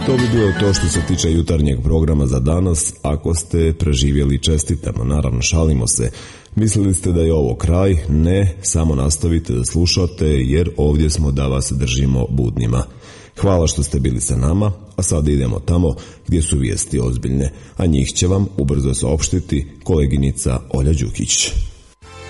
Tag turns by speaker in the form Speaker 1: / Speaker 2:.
Speaker 1: To bi bilo to što se tiče jutarnjeg programa za danas. Ako ste preživjeli, čestitamo. Naravno, šalimo se. Mislili ste da je ovo kraj? Ne, samo nastavite da slušate jer ovdje smo da vas držimo budnima. Hvala što ste bili sa nama, a sada idemo tamo gdje su vijesti ozbiljne, a njih će vam ubrzo saopštiti koleginica Olja Đukić.